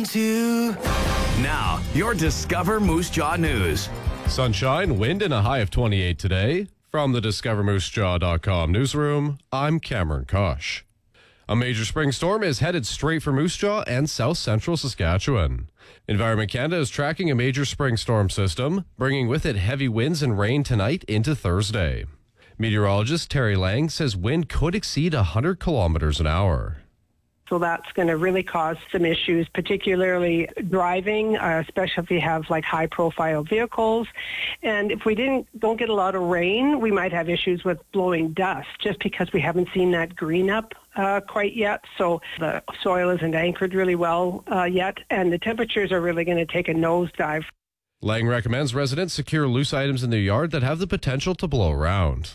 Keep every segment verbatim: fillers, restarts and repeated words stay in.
One, two. Now, your Discover Moose Jaw News. Sunshine, wind, and a high of twenty-eight today. From the discover moose jaw dot com newsroom, I'm Cameron Kosh. A major spring storm is headed straight for Moose Jaw and south central Saskatchewan. Environment Canada is tracking a major spring storm system, bringing with it heavy winds and rain tonight into Thursday. Meteorologist Terry Lang says wind could exceed one hundred kilometers an hour. So that's going to really cause some issues, particularly driving, uh, especially if you have like high-profile vehicles. And if we didn't don't get a lot of rain, we might have issues with blowing dust, just because we haven't seen that green up uh, quite yet. So the soil isn't anchored really well uh, yet, and the temperatures are really going to take a nosedive. Lang recommends residents secure loose items in their yard that have the potential to blow around.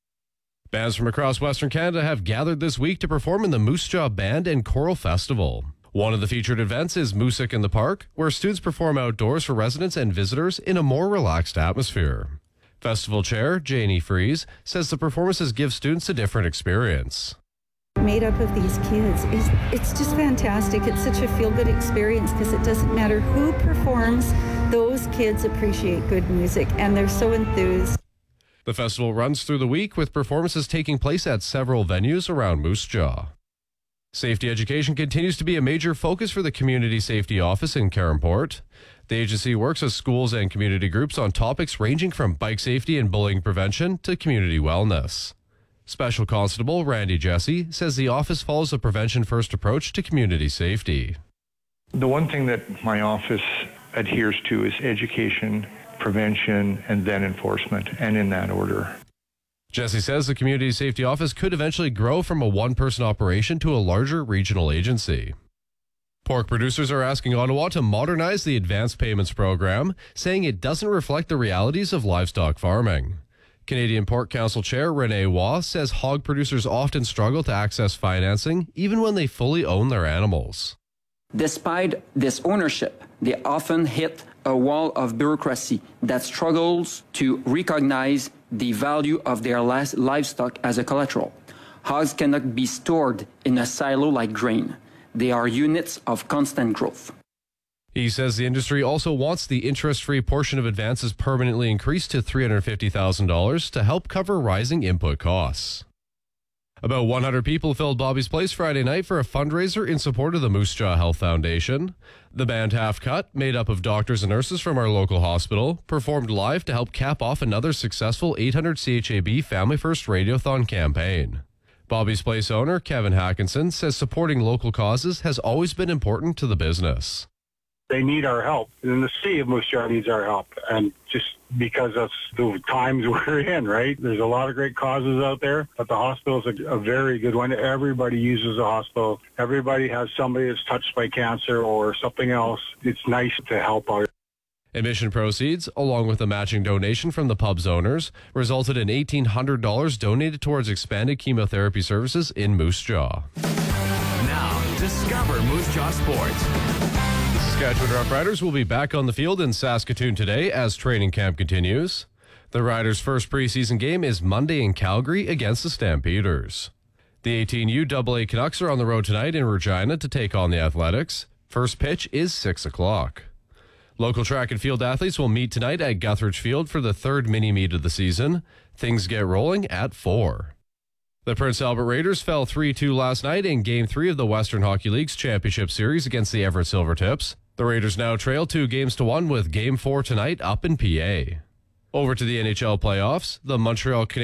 Bands from across Western Canada have gathered this week to perform in the Moose Jaw Band and Choral Festival. One of the featured events is Music in the Park, where students perform outdoors for residents and visitors in a more relaxed atmosphere. Festival Chair Janie Fries says the performances give students a different experience. Made up of these kids, is it's just fantastic. It's such a feel-good experience because it doesn't matter who performs, those kids appreciate good music and they're so enthused. The festival runs through the week with performances taking place at several venues around Moose Jaw. Safety education continues to be a major focus for the Community Safety Office in Caronport. The agency works with schools and community groups on topics ranging from bike safety and bullying prevention to community wellness. Special Constable Randy Jesse says the office follows a prevention-first approach to community safety. The one thing that my office adheres to is education, prevention, and then enforcement, and in that order. Jesse says the Community Safety Office could eventually grow from a one-person operation to a larger regional agency. Pork producers are asking Ottawa to modernize the advance payments program, saying it doesn't reflect the realities of livestock farming. Canadian Pork Council Chair Renee Waugh says hog producers often struggle to access financing, even when they fully own their animals. Despite this ownership, they often hit a wall of bureaucracy that struggles to recognize the value of their livestock as a collateral. Hogs cannot be stored in a silo like grain. They are units of constant growth. He says the industry also wants the interest-free portion of advances permanently increased to three hundred fifty thousand dollars to help cover rising input costs. About one hundred people filled Bobby's Place Friday night for a fundraiser in support of the Moose Jaw Health Foundation. The band Half Cut, made up of doctors and nurses from our local hospital, performed live to help cap off another successful eight hundred C H A B Family First Radiothon campaign. Bobby's Place owner Kevin Hackinson says supporting local causes has always been important to the business. They need our help, and the city of Moose Jaw needs our help, and just because of the times we're in, right? There's a lot of great causes out there, but the hospital is a, a very good one. Everybody uses the hospital. Everybody has somebody that's touched by cancer or something else. It's nice to help out. Admission proceeds, along with a matching donation from the pub's owners, resulted in eighteen hundred dollars donated towards expanded chemotherapy services in Moose Jaw. Now, discover Moose Jaw Sports. Saskatchewan Roughriders will be back on the field in Saskatoon today as training camp continues. The Riders' first preseason game is Monday in Calgary against the Stampeders. The eighteen U double A Canucks are on the road tonight in Regina to take on the Athletics. First pitch is six o'clock. Local track and field athletes will meet tonight at Guthridge Field for the third mini-meet of the season. Things get rolling at four. The Prince Albert Raiders fell three two last night in Game three of the Western Hockey League's Championship Series against the Everett Silvertips. The Raiders now trail two games to one with Game four tonight up in P A. Over to the N H L playoffs, the Montreal Canadiens